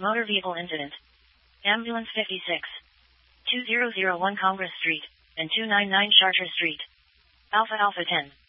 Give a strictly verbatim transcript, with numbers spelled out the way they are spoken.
Motor vehicle incident. Ambulance fifty-six. two thousand one Congress Street, and two ninety-nine Chartres Street. Alpha Alpha ten.